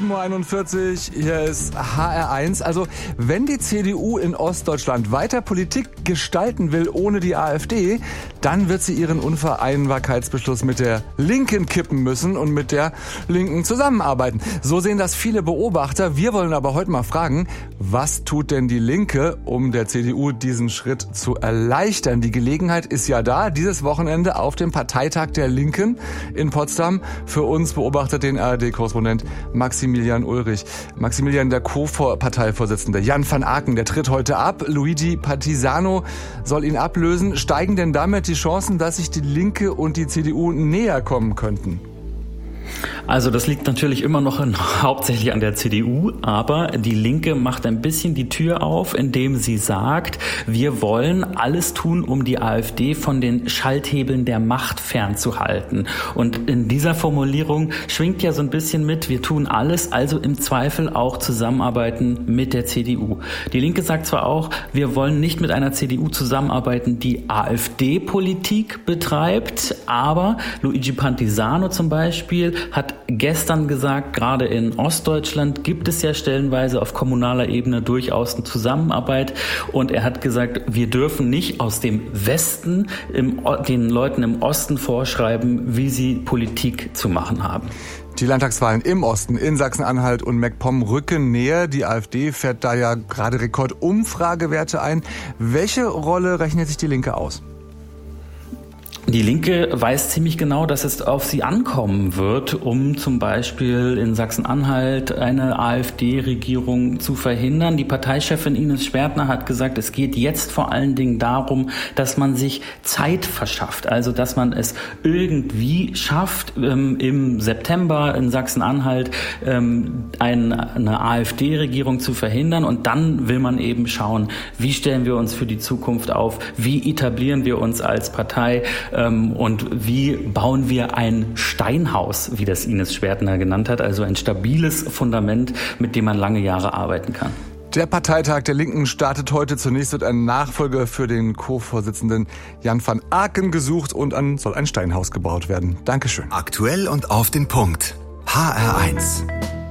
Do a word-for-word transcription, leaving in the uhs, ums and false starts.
sieben Uhr einundvierzig, hier ist H R eins. Also, wenn die C D U in Ostdeutschland weiter Politik gestalten will ohne die AfD, dann wird sie ihren Unvereinbarkeitsbeschluss mit der Linken kippen müssen und mit der Linken zusammenarbeiten. So sehen das viele Beobachter. Wir wollen aber heute mal fragen, was tut denn die Linke, um der C D U diesen Schritt zu erleichtern? Die Gelegenheit ist ja da, dieses Wochenende auf dem Parteitag der Linken in Potsdam. Für uns beobachtet den A R D-Korrespondent Maximilian Ulrich. Maximilian, der Co-Parteivorsitzende Jan van Aken, der tritt heute ab. Luigi Partisano soll ihn ablösen. Steigen denn damit die Chancen, dass sich die Linke und die C D U näher kommen könnten? Also das liegt natürlich immer noch in, hauptsächlich an der C D U, aber die Linke macht ein bisschen die Tür auf, indem sie sagt, wir wollen alles tun, um die AfD von den Schalthebeln der Macht fernzuhalten. Und in dieser Formulierung schwingt ja so ein bisschen mit, wir tun alles, also im Zweifel auch zusammenarbeiten mit der C D U. Die Linke sagt zwar auch, wir wollen nicht mit einer C D U zusammenarbeiten, die AfD-Politik betreibt, aber Luigi Partisano zum Beispiel hat gestern gesagt, gerade in Ostdeutschland gibt es ja stellenweise auf kommunaler Ebene durchaus eine Zusammenarbeit. Und er hat gesagt, wir dürfen nicht aus dem Westen im, den Leuten im Osten vorschreiben, wie sie Politik zu machen haben. Die Landtagswahlen im Osten, in Sachsen-Anhalt und MacPom rücken näher. Die AfD fährt da ja gerade Rekordumfragewerte ein. Welche Rolle rechnet sich die Linke aus? Die Linke weiß ziemlich genau, dass es auf sie ankommen wird, um zum Beispiel in Sachsen-Anhalt eine AfD-Regierung zu verhindern. Die Parteichefin Ines Schwertner hat gesagt, es geht jetzt vor allen Dingen darum, dass man sich Zeit verschafft. Also, dass man es irgendwie schafft, ähm, im September in Sachsen-Anhalt ähm, eine, eine AfD-Regierung zu verhindern. Und dann will man eben schauen, wie stellen wir uns für die Zukunft auf? Wie etablieren wir uns als Partei? Und wie bauen wir ein Steinhaus, wie das Ines Schwertner genannt hat, also ein stabiles Fundament, mit dem man lange Jahre arbeiten kann. Der Parteitag der Linken startet heute. Zunächst wird ein Nachfolger für den Co-Vorsitzenden Jan van Aken gesucht und an soll ein Steinhaus gebaut werden. Dankeschön. Aktuell und auf den Punkt. H R eins.